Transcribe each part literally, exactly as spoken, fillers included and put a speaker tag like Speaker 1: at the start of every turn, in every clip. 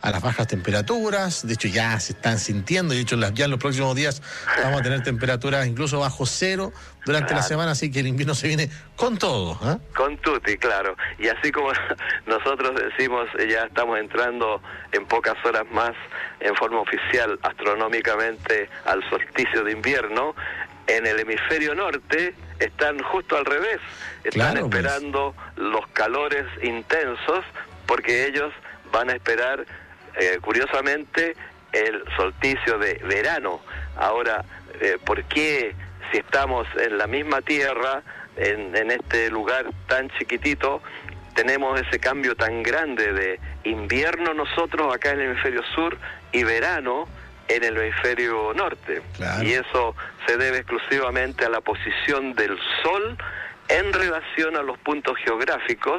Speaker 1: a las bajas temperaturas. De hecho, ya se están sintiendo, y de hecho, ya en los próximos días vamos a tener temperaturas incluso bajo cero durante claro. la semana, así que el invierno se viene con todo. ¿eh?
Speaker 2: Con tutti, claro. Y así como nosotros decimos, ya estamos entrando en pocas horas más en forma oficial, astronómicamente, al solsticio de invierno. En el hemisferio norte están justo al revés, están claro, esperando pues. los calores intensos, porque ellos van a esperar, eh, curiosamente, el solsticio de verano. Ahora, eh, ¿por qué si estamos en la misma tierra, en, en este lugar tan chiquitito, tenemos ese cambio tan grande de invierno nosotros acá en el hemisferio sur y verano en el hemisferio norte? Claro. Y eso se debe exclusivamente a la posición del Sol en relación a los puntos geográficos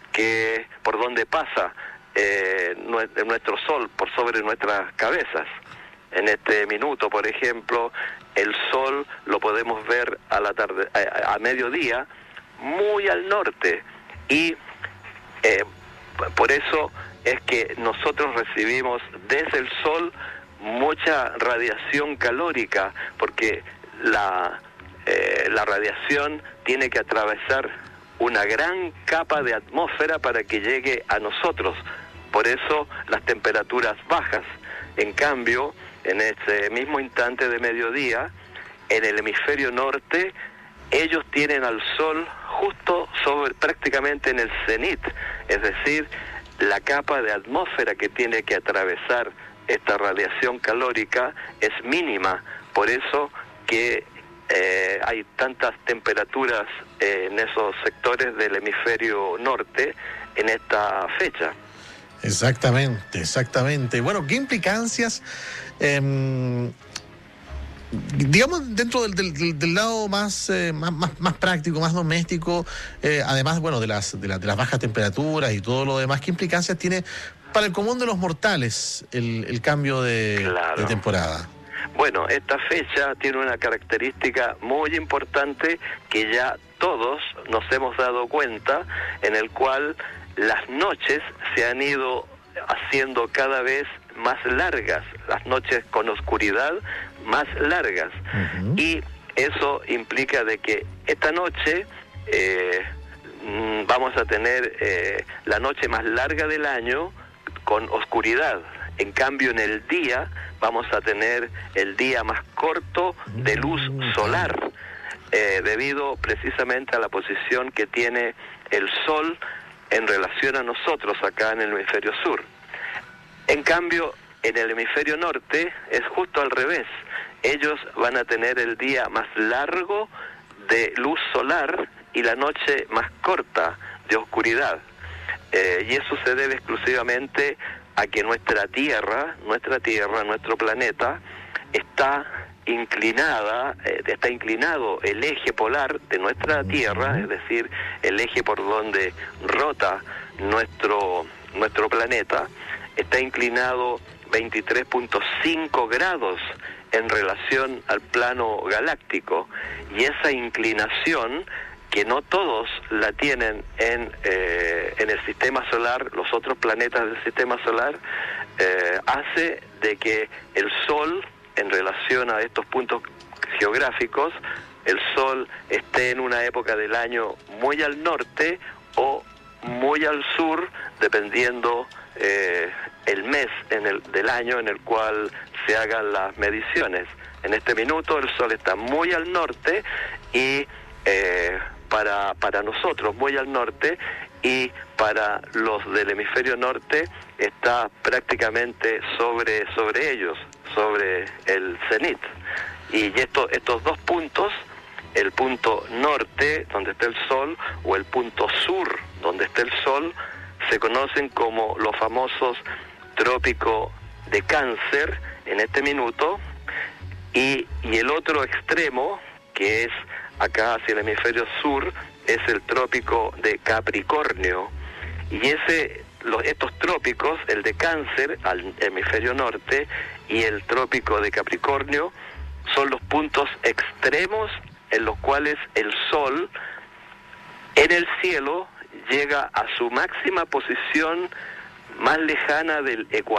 Speaker 2: que por donde pasa eh, nuestro Sol, por sobre nuestras cabezas. En este minuto, por ejemplo, el Sol lo podemos ver a la tarde, a, a mediodía, muy al norte, y eh, por eso es que nosotros recibimos desde el Sol mucha radiación calórica, porque la, eh, la radiación tiene que atravesar una gran capa de atmósfera para que llegue a nosotros. Por eso las temperaturas bajas. En cambio, en ese mismo instante de mediodía, en el hemisferio norte, ellos tienen al Sol justo sobre, prácticamente en el cenit, es decir, la capa de atmósfera que tiene que atravesar esta radiación calórica es mínima, por eso que eh, hay tantas temperaturas eh, en esos sectores del hemisferio norte en esta fecha.
Speaker 1: Exactamente, exactamente. Bueno, ¿qué implicancias, eh, digamos, dentro del, del, del lado más, eh, más, más, más práctico, más doméstico, eh, además, bueno, de las, de, la, de las bajas temperaturas y todo lo demás, qué implicancias tiene para el común de los mortales el, el cambio de, claro. de temporada?
Speaker 2: Bueno, esta fecha tiene una característica muy importante que ya todos nos hemos dado cuenta, en el cual las noches se han ido haciendo cada vez más largas, las noches con oscuridad más largas. Uh-huh. Y eso implica de que esta noche eh, vamos a tener eh, la noche más larga del año con oscuridad. En cambio, en el día vamos a tener el día más corto de luz solar, eh, debido precisamente a la posición que tiene el Sol en relación a nosotros acá en el hemisferio sur. En cambio, en el hemisferio norte es justo al revés. Ellos van a tener el día más largo de luz solar y la noche más corta de oscuridad. Eh, y eso se debe exclusivamente a que nuestra Tierra, nuestra Tierra, nuestro planeta, está inclinada, eh, está inclinado el eje polar de nuestra Tierra, es decir, el eje por donde rota nuestro, nuestro planeta, está inclinado veintitrés punto cinco grados en relación al plano galáctico, y esa inclinación, que no todos la tienen en, eh, en el sistema solar, los otros planetas del sistema solar, eh, hace de que el Sol, en relación a estos puntos geográficos, el Sol esté en una época del año muy al norte o muy al sur, dependiendo eh, el mes en el, del año en el cual se hagan las mediciones. En este minuto el Sol está muy al norte y eh, para, para nosotros muy al norte, y para los del hemisferio norte está prácticamente sobre, sobre ellos, sobre el cenit. Y esto, estos dos puntos, el punto norte, donde está el Sol, o el punto sur, donde está el Sol, se conocen como los famosos trópicos de Cáncer en este minuto, y, y el otro extremo, que es acá hacia el hemisferio sur, es el trópico de Capricornio. Y ese, los, estos trópicos, el de Cáncer al hemisferio norte y el trópico de Capricornio, son los puntos extremos en los cuales el Sol en el cielo llega a su máxima posición más lejana del ecuador.